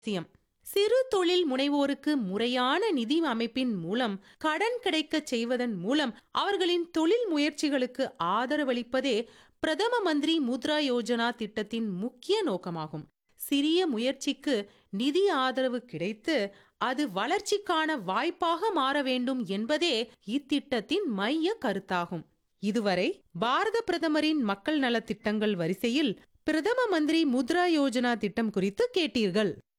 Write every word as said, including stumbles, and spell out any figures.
அவசியம். சிறு தொழில் முனைவோருக்கு முறையான நிதி அமைப்பின் மூலம் கடன் கிடைக்கச் செய்வதன் மூலம் அவர்களின் தொழில் முயற்சிகளுக்கு ஆதரவளிப்பதே பிரதம மந்திரி முத்ரா யோஜனா திட்டத்தின் முக்கிய நோக்கமாகும். சிறிய முயற்சிக்கு நிதி ஆதரவு கிடைத்து அது வளர்ச்சிக்கான வாய்ப்பாக மாற வேண்டும் என்பதே இத்திட்டத்தின் மைய கருத்தாகும். இதுவரை பாரத பிரதமரின் மக்கள் நலத்திட்டங்கள் வரிசையில் பிரதம மந்திரி முத்ரா யோஜனா திட்டம் குறித்து கேட்டீர்கள்.